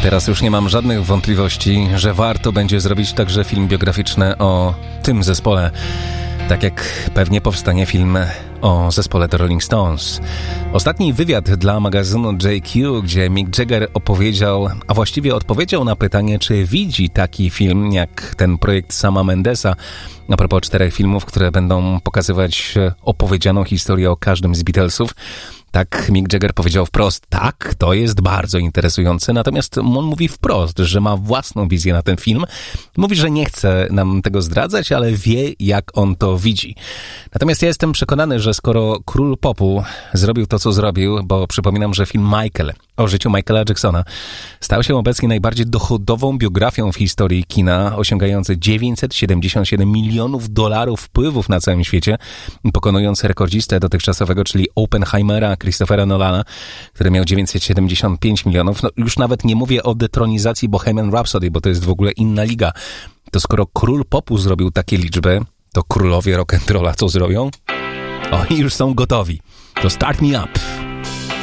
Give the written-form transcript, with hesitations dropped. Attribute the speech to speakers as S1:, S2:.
S1: Teraz już nie mam żadnych wątpliwości, że warto będzie zrobić także film biograficzny o tym zespole. Tak jak pewnie powstanie film o zespole The Rolling Stones. Ostatni wywiad dla magazynu JQ, gdzie Mick Jagger opowiedział, a właściwie odpowiedział na pytanie, czy widzi taki film jak ten projekt Sama Mendesa, a propos 4 filmów, które będą pokazywać opowiedzianą historię o każdym z Beatlesów. Tak, Mick Jagger powiedział wprost, tak, to jest bardzo interesujące, natomiast on mówi wprost, że ma własną wizję na ten film. Mówi, że nie chce nam tego zdradzać, ale wie, jak on to widzi. Natomiast ja jestem przekonany, że skoro król popu zrobił to, co zrobił, bo przypominam, że film Michael o życiu Michaela Jacksona stał się obecnie najbardziej dochodową biografią w historii kina, osiągający $977 milionów wpływów na całym świecie, pokonując rekordzistę dotychczasowego, czyli Oppenheimera, Christophera Nolana, który miał 975 milionów. No, już nawet nie mówię o detronizacji Bohemian Rhapsody, bo to jest w ogóle inna liga. To skoro król popu zrobił takie liczby, to królowie rock'n'rolla co zrobią? O, i już są gotowi. To Start Me Up.